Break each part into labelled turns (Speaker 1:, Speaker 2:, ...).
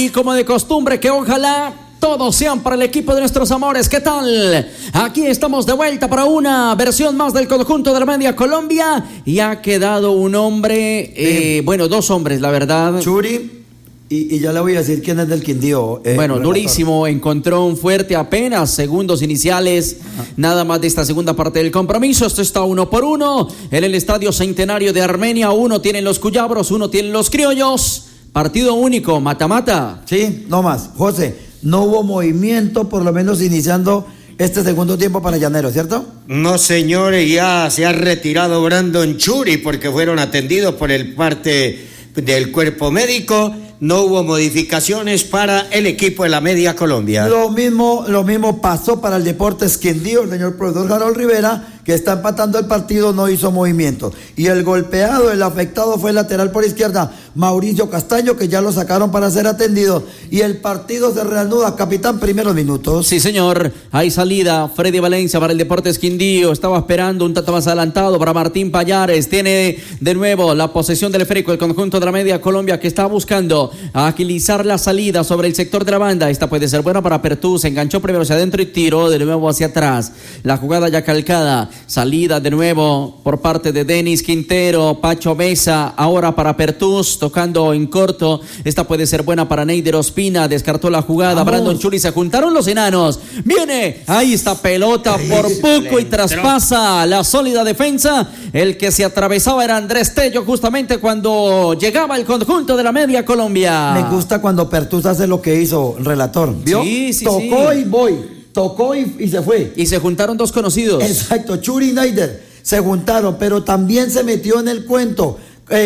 Speaker 1: Y como de costumbre, que ojalá todos sean para el equipo de nuestros amores. ¿Qué tal? Aquí estamos de vuelta para una versión más del conjunto de la Media Colombia. Y ha quedado un hombre, dos hombres, la verdad.
Speaker 2: Churi. Y ya le voy a decir quién es del Quindío.
Speaker 1: Durísimo, encontró un fuerte apenas segundos iniciales, nada más de esta segunda parte del compromiso. Esto está 1-1 en el Estadio Centenario de Armenia. Uno tienen los cuyabros, uno tienen los criollos. Partido único, mata-mata.
Speaker 2: Sí, no más. José, no hubo movimiento, por lo menos iniciando este segundo tiempo para Llaneros, ¿cierto?
Speaker 3: No, señores, ya se ha retirado Brandon Churi porque fueron atendidos por el parte del cuerpo médico. No hubo modificaciones para el equipo de la Media Colombia.
Speaker 2: Lo mismo pasó para el Deportes Quindío. El señor profesor Harold Rivera, que está empatando el partido, no hizo movimiento. Y el golpeado, el afectado fue el lateral por izquierda, Mauricio Castaño, que ya lo sacaron para ser atendido. Y el partido se reanuda, capitán, primeros minutos.
Speaker 1: Sí, señor. Hay salida. Freddy Valencia para el Deportes Quindío. Estaba esperando un tanto más adelantado para Martín Payares. Tiene de nuevo la posesión del esférico el conjunto de la Media Colombia, que está buscando agilizar la salida sobre el sector de la banda. Esta puede ser buena para Pertú. Se enganchó primero hacia adentro y tiró de nuevo hacia atrás. La jugada ya calcada. Salida de nuevo por parte de Denis Quintero, Pacho Mesa, ahora para Pertús, tocando en corto. Esta puede ser buena para Neider Ospina, descartó la jugada. Vamos. Brandon Churi, se juntaron los enanos. Viene, ahí está pelota por poco y traspasa la sólida defensa. El que se atravesaba era Andrés Tello, justamente cuando llegaba el conjunto de la Media Colombia.
Speaker 2: Me gusta cuando Pertús hace lo que hizo el relator, ¿vio?
Speaker 1: Sí,
Speaker 2: tocó y voy. Tocó y se fue.
Speaker 1: Y se juntaron dos conocidos.
Speaker 2: Exacto, Churi y Neider se juntaron, pero también se metió en el cuento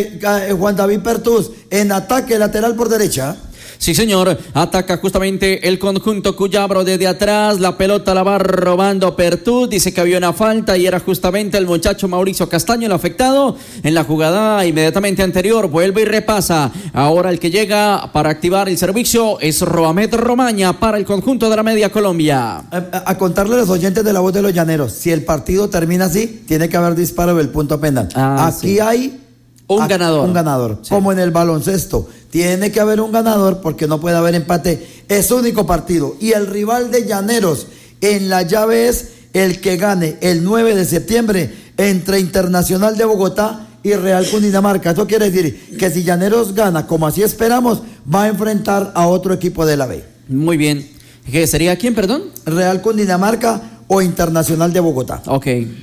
Speaker 2: Juan David Pertús en ataque lateral por derecha.
Speaker 1: Sí, señor, ataca justamente el conjunto cuyabro desde atrás, la pelota la va robando Pertús, dice que había una falta y era justamente el muchacho Mauricio Castaño el afectado en la jugada inmediatamente anterior. Vuelve y repasa, ahora el que llega para activar el servicio es Roamed Romaña para el conjunto de la Media Colombia.
Speaker 2: A contarle a los oyentes de La Voz de los Llaneros, si el partido termina así, tiene que haber disparo del punto penal. Aquí hay
Speaker 1: un
Speaker 2: ganador, sí. Como en el baloncesto. Tiene que haber un ganador porque no puede haber empate. Es único partido. Y el rival de Llaneros en la llave es el que gane el 9 de septiembre entre Internacional de Bogotá y Real Cundinamarca. Eso quiere decir que si Llaneros gana, como así esperamos, va a enfrentar a otro equipo de la B.
Speaker 1: Muy bien. ¿Qué sería quién, perdón?
Speaker 2: Real Cundinamarca o Internacional de Bogotá.
Speaker 1: Ok,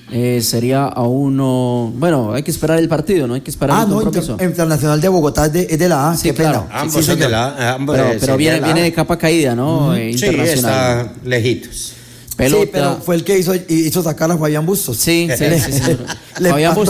Speaker 1: sería a uno. Bueno, hay que esperar el partido, ¿no? Hay que esperar el compromiso.
Speaker 2: Internacional de Bogotá es de la A.
Speaker 1: Sí, claro.
Speaker 3: Ambos son de la A.
Speaker 1: Pero viene de capa caída, ¿no?
Speaker 3: Internacional. Sí, está lejitos.
Speaker 2: Pelota. Sí, pero fue el que hizo sacar a Fabián Bustos.
Speaker 1: Sí. Fabián Bustos